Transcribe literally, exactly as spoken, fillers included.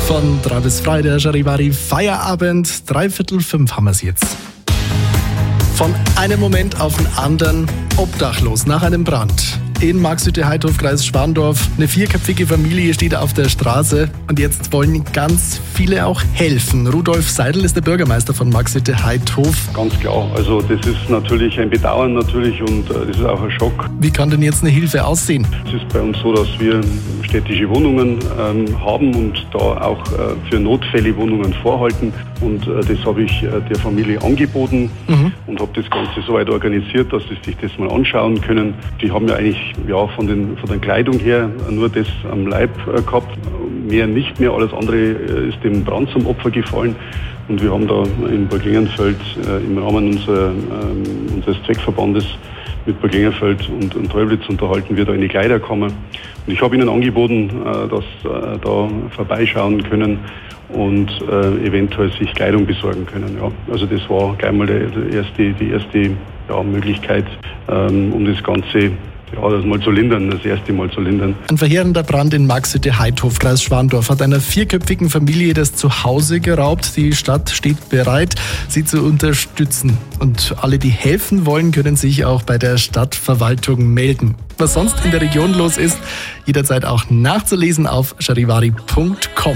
Von drei bis frei, der Charivari Feierabend. Dreiviertel fünf haben wir es jetzt. Von einem Moment auf den anderen obdachlos nach einem Brand. In Marxhütte-Heidhof, Kreis Schwandorf. Eine vierköpfige Familie steht auf der Straße und jetzt wollen ganz viele auch helfen. Rudolf Seidel ist der Bürgermeister von Marxhütte-Heidhof. Ganz klar, also das ist natürlich ein Bedauern natürlich und äh, das ist auch ein Schock. Wie kann denn jetzt eine Hilfe aussehen? Es ist bei uns so, dass wir städtische Wohnungen ähm, haben und da auch äh, für Notfälle Wohnungen vorhalten. Und äh, das habe ich äh, der Familie angeboten mhm. und habe das Ganze so weit organisiert, dass sie sich das mal anschauen können. Die haben ja eigentlich ja, von, den, von der Kleidung her nur das am Leib äh, gehabt, mehr nicht mehr. Alles andere äh, ist dem Brand zum Opfer gefallen. Und wir haben da in Burglingenfeld äh, im Rahmen unserer, äh, unseres Zweckverbandes mit Burglingenfeld und, und Teublitz unterhalten wir da eine Kleiderkammer. Und ich habe ihnen angeboten, äh, dass äh, da vorbeischauen können und äh, eventuell sich Kleidung besorgen können. Ja. Also das war gleich mal der, der erste, die erste ja, Möglichkeit, ähm, um das Ganze ja, das mal zu lindern, das erste Mal zu lindern. Ein verheerender Brand in Marxhütte-Heidhof, Kreis Schwandorf, hat einer vierköpfigen Familie das Zuhause geraubt. Die Stadt steht bereit, sie zu unterstützen. Und alle, die helfen wollen, können sich auch bei der Stadtverwaltung melden. Was sonst in der Region los ist, jederzeit auch nachzulesen auf charivari punkt com.